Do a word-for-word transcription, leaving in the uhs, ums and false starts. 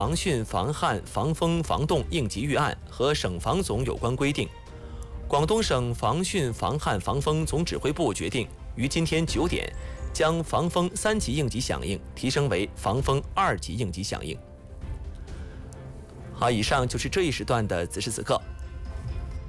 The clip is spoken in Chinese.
防汛、防旱、防风、防冻应急预案和省防总有关规定。广东省防汛、防旱、防风总指挥部决定于今天九点将防风三级应急响应提升为防风二级应急响应。好，以上就是这一时段的此时此刻。